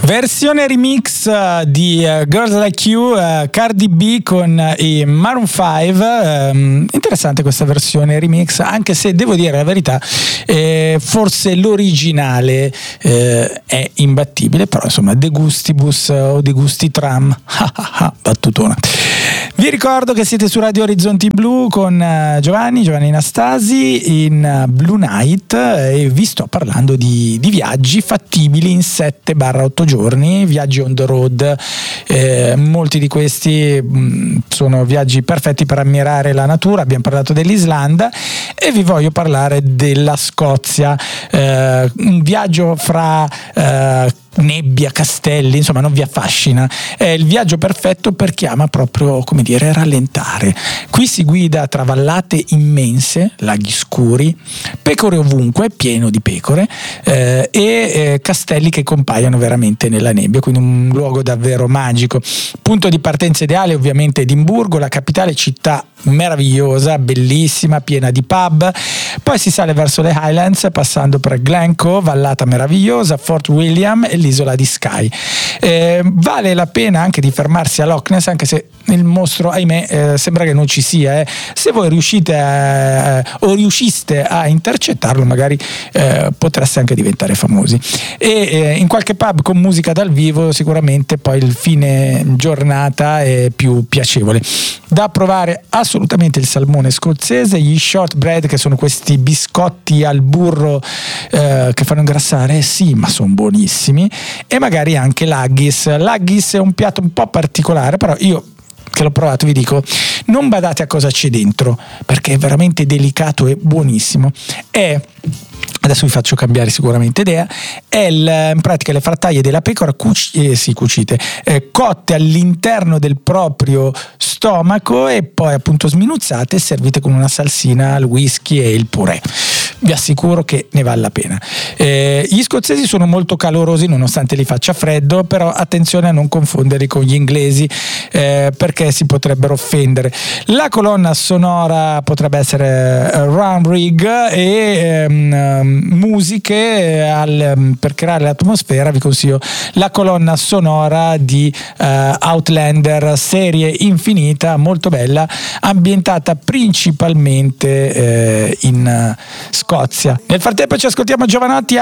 Versione remix di Girls Like You, Cardi B con i Maroon 5. Interessante questa versione remix, anche se devo dire la verità, forse l'originale è imbattibile, però insomma De Gustibus o De Gusti Tram, battutona. Vi ricordo che siete su Radio Orizzonti Blu con Giovanni Nastasi in Blue Night e vi sto parlando di viaggi fattibili in 7-8 giorni, viaggi on the road. Molti di questi sono viaggi perfetti per ammirare la natura. Abbiamo parlato dell'Islanda e vi voglio parlare della Scozia, un viaggio fra nebbia, castelli, insomma non vi affascina? È il viaggio perfetto per chi ama proprio, come dire, rallentare. Qui si guida tra vallate immense, laghi scuri, pecore ovunque, pieno di pecore, e castelli che compaiono veramente nella nebbia, quindi un luogo davvero magico. Punto di partenza ideale ovviamente Edimburgo, la capitale, città meravigliosa, bellissima, piena di pub. Poi si sale verso le Highlands passando per Glencoe, vallata meravigliosa, Fort William e l'isola di Skye. Vale la pena anche di fermarsi a Loch Ness, anche se il mostro, ahimè, sembra che non ci sia. Se voi riusciste a intercettarlo, magari potreste anche diventare famosi. E in qualche pub con musica dal vivo sicuramente poi il fine giornata è più piacevole. Da provare assolutamente il salmone scozzese, gli shortbread, che sono questi biscotti al burro che fanno ingrassare, sì, ma sono buonissimi, e magari anche l'haggis. L'haggis è un piatto un po' particolare, però io che l'ho provato vi dico, non badate a cosa c'è dentro, perché è veramente delicato e buonissimo. Adesso vi faccio cambiare sicuramente idea. È in pratica le frattaglie della pecora cucite, cotte all'interno del proprio stomaco e poi appunto sminuzzate e servite con una salsina al whisky e il purè. Vi assicuro che ne vale la pena. Gli scozzesi sono molto calorosi nonostante li faccia freddo, però attenzione a non confonderli con gli inglesi, perché si potrebbero offendere. La colonna sonora potrebbe essere Round Rig e musiche per creare l'atmosfera. Vi consiglio la colonna sonora di Outlander, serie infinita, molto bella, ambientata principalmente in Scozia. Nel frattempo ci ascoltiamo Giovanotti.